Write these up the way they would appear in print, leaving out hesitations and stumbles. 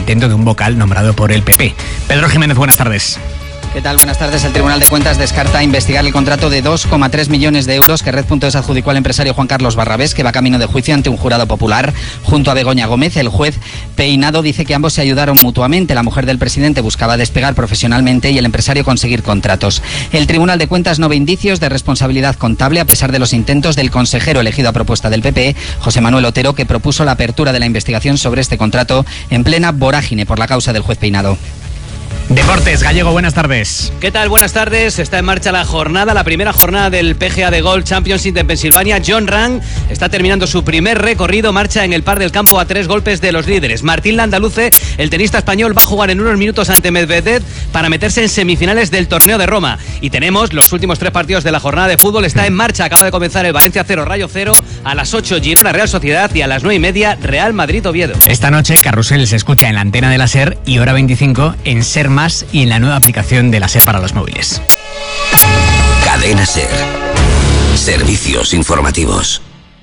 intento de un vocal nombrado por el PP. Pedro Jiménez, buenas tardes. ¿Qué tal? Buenas tardes. El Tribunal de Cuentas descarta investigar el contrato de 2,3 millones de euros que Red.es adjudicó al empresario Juan Carlos Barrabés, que va camino de juicio ante un jurado popular junto a Begoña Gómez. El juez Peinado dice que ambos se ayudaron mutuamente. La mujer del presidente buscaba despegar profesionalmente y el empresario conseguir contratos. El Tribunal de Cuentas no ve indicios de responsabilidad contable a pesar de los intentos del consejero elegido a propuesta del PP, José Manuel Otero, que propuso la apertura de la investigación sobre este contrato en plena vorágine por la causa del juez Peinado. Deportes, Gallego, buenas tardes. ¿Qué tal? Buenas tardes. Está en marcha la primera jornada del PGA de Golf Championship de Pensilvania. John Ram está terminando su primer recorrido, marcha en el par del campo a 3 golpes de los líderes. Martín Landaluce, el tenista español, va a jugar en unos minutos ante Medvedev para meterse en semifinales del torneo de Roma. Y tenemos los últimos 3 partidos de la jornada de fútbol. Está en marcha, acaba de comenzar el Valencia 0, Rayo 0, a las 8 Girona Real Sociedad y a las 9:30 Real Madrid Oviedo. Esta noche Carrusel se escucha en la antena de la SER y hora 25 en SER Más y en la nueva aplicación de la SER para los móviles. Cadena SER. Servicios informativos.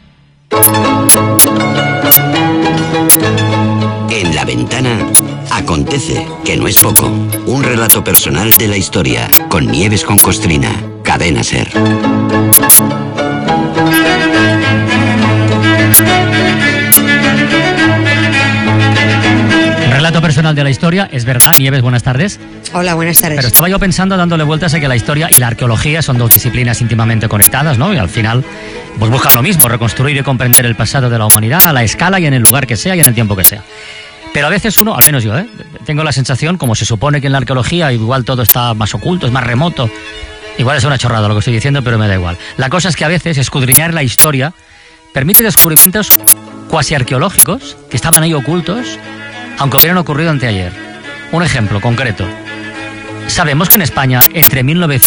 En La Ventana acontece, que no es poco, un relato personal de la historia con Nieves con Costrina. Cadena SER. Relato personal de la historia, es verdad. Nieves, buenas tardes. Hola, buenas tardes. Pero estaba yo pensando, dándole vueltas a que la historia y la arqueología son 2 disciplinas íntimamente conectadas, ¿no? Y al final, pues buscan lo mismo, reconstruir y comprender el pasado de la humanidad a la escala y en el lugar que sea y en el tiempo que sea. Pero a veces uno, al menos yo, tengo la sensación, como se supone que en la arqueología igual todo está más oculto, es más remoto. Igual es una chorrada lo que estoy diciendo, pero me da igual. La cosa es que a veces escudriñar la historia permite descubrimientos cuasi arqueológicos que estaban ahí ocultos, aunque hubieran ocurrido anteayer. Un ejemplo concreto. Sabemos que en España, entre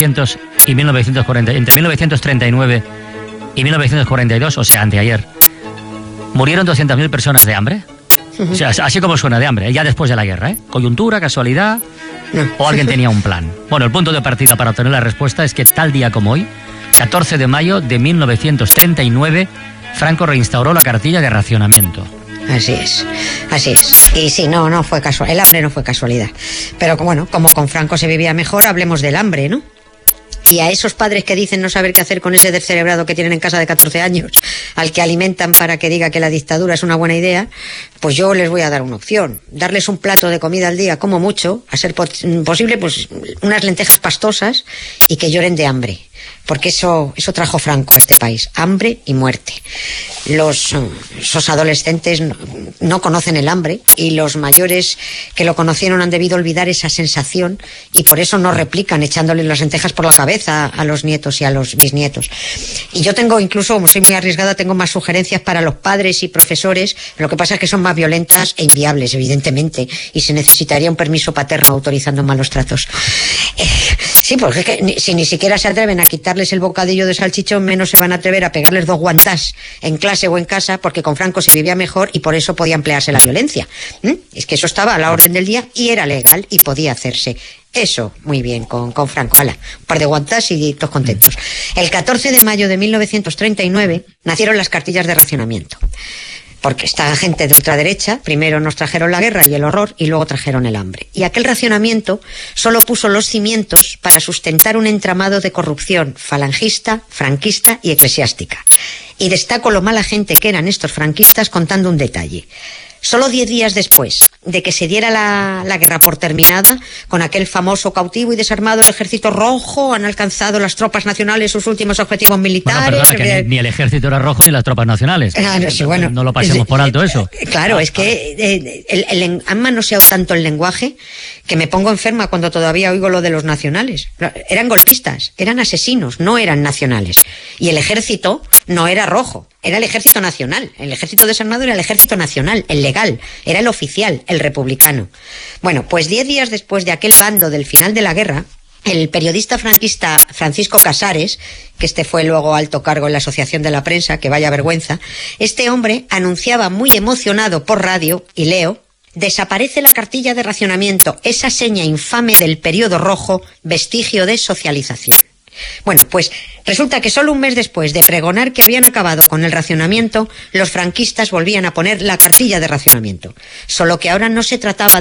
1939 y 1942, o sea, anteayer, murieron 200.000 personas de hambre. O sea, así como suena, de hambre, ya después de la guerra, ¿eh? Coyuntura, casualidad, o alguien tenía un plan. Bueno, el punto de partida para obtener la respuesta es que tal día como hoy, 14 de mayo de 1939, Franco reinstauró la cartilla de racionamiento. Así es. Y sí, no fue casual. El hambre no fue casualidad. Pero bueno, como con Franco se vivía mejor, hablemos del hambre, ¿no? Y a esos padres que dicen no saber qué hacer con ese descerebrado que tienen en casa de 14 años, al que alimentan para que diga que la dictadura es una buena idea, pues yo les voy a dar una opción. Darles un plato de comida al día, como mucho, a ser posible, pues unas lentejas pastosas y que lloren de hambre. Porque eso trajo Franco a este país, hambre y muerte. Esos adolescentes no conocen el hambre y los mayores que lo conocieron han debido olvidar esa sensación y por eso no replican echándoles las lentejas por la cabeza a los nietos y a los bisnietos. Y yo tengo incluso, como soy muy arriesgada, tengo más sugerencias para los padres y profesores. Lo que pasa es que son más violentas e inviables, evidentemente, y se necesitaría un permiso paterno autorizando malos tratos. Sí, porque es que si ni siquiera se atreven a quitarles el bocadillo de salchichón, menos se van a atrever a pegarles 2 guantás en clase o en casa, porque con Franco se vivía mejor y por eso podía emplearse la violencia. Es que eso estaba a la orden del día y era legal y podía hacerse. Eso, muy bien, con Franco. Ala, un par de guantás y todos contentos. El 14 de mayo de 1939 nacieron las cartillas de racionamiento. Porque esta gente de ultraderecha primero nos trajeron la guerra y el horror y luego trajeron el hambre. Y aquel racionamiento solo puso los cimientos para sustentar un entramado de corrupción falangista, franquista y eclesiástica. Y destaco lo mala gente que eran estos franquistas contando un detalle. Solo 10 días después de que se diera la guerra por terminada, con aquel famoso cautivo y desarmado el Ejército Rojo, han alcanzado las tropas nacionales sus últimos objetivos militares. Bueno, perdona, que ni el Ejército era rojo ni las tropas nacionales. Sí, bueno, no lo pasemos por alto eso. Claro, es que han manoseado tanto el lenguaje que me pongo enferma cuando todavía oigo lo de los nacionales. Eran golpistas, eran asesinos, no eran nacionales. Y el ejército no era rojo, era el ejército nacional. El ejército desarmado era el ejército nacional, el legal, era el oficial, el republicano. Bueno, pues 10 días después de aquel bando del final de la guerra, el periodista franquista Francisco Casares, que este fue luego alto cargo en la Asociación de la Prensa, que vaya vergüenza, este hombre anunciaba muy emocionado por radio, y leo: desaparece la cartilla de racionamiento, esa seña infame del periodo rojo, vestigio de socialización. Bueno, pues resulta que solo un mes después de pregonar que habían acabado con el racionamiento, los franquistas volvían a poner la cartilla de racionamiento. Solo que ahora no se trataba